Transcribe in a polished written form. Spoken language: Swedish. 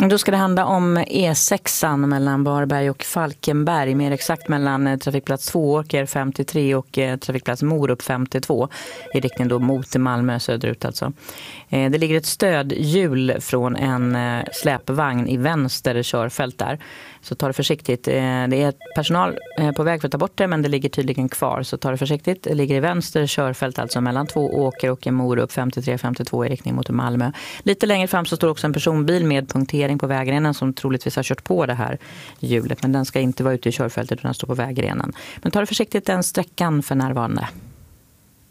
Då ska det handla om E6 mellan Varberg och Falkenberg, mer exakt mellan trafikplats Tvååker 53 och trafikplats Morup 52 i riktning då mot Malmö söderut alltså. Det ligger ett stödhjul från en släpvagn i vänster körfält där. Så ta det försiktigt. Det är personal på väg för att ta bort det, men det ligger tydligen kvar. Så ta det försiktigt. Det ligger i vänster körfält alltså mellan Tvååker och en Morup 53-52 i riktning mot Malmö. Lite längre fram så står också en personbil med punktering på vägrenen som troligtvis har kört på det här hjulet. Men den ska inte vara ute i körfältet utan den står på vägrenen. Men ta det försiktigt den sträckan för närvarande.